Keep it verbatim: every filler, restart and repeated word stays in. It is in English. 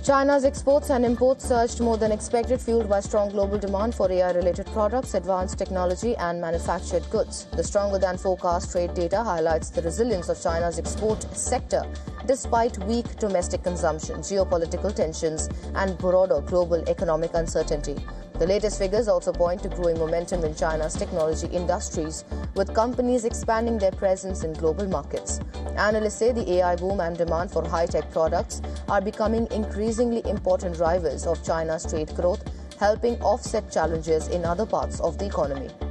China's exports and imports surged more than expected, fueled by strong global demand for A I-related products, advanced technology and manufactured goods. The stronger-than-forecast trade data highlights the resilience of China's export sector despite weak domestic consumption, geopolitical tensions and broader global economic uncertainty. The latest figures also point to growing momentum in China's technology industries, with companies expanding their presence in global markets. Analysts say the A I boom and demand for high-tech products are becoming increasingly important drivers of China's trade growth, helping offset challenges in other parts of the economy.